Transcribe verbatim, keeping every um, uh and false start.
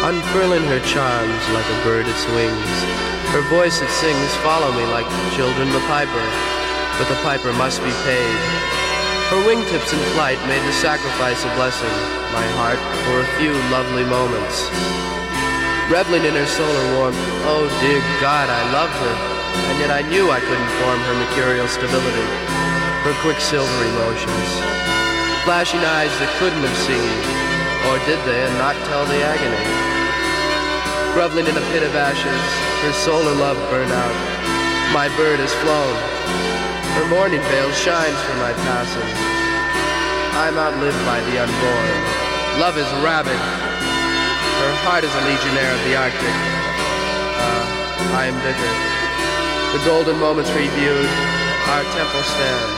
unfurling her charms like a bird its wings. Her voice it sings, follow me like children the piper, but the piper must be paid. Her wingtips in flight made the sacrifice a blessing, my heart for a few lovely moments. Reveling in her solar warmth, oh dear God, I loved her, and yet I knew I couldn't form her mercurial stability, her quicksilvery motions. Flashing eyes that couldn't have seen, or did they, and not tell the agony? Groveling in a pit of ashes, her solar love burned out. My bird has flown. Her morning veil shines for my passing. I'm outlived by the unborn. Love is rabid. Her heart is a legionnaire of the Arctic. Uh, I am bigger. The golden moments reviewed, our temple stands.